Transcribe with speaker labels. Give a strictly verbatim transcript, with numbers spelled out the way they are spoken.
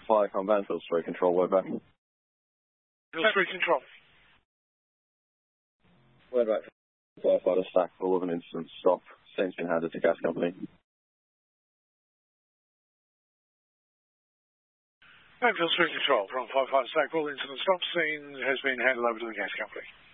Speaker 1: Fire Command, Field three Control, word back.
Speaker 2: Field three Control.
Speaker 1: Word back. Firefighter stack full of an incident. Stop. Scene's been handed to gas company.
Speaker 2: Field three Control from firefighter stack full incident stop. Scene has been handed over to the gas company.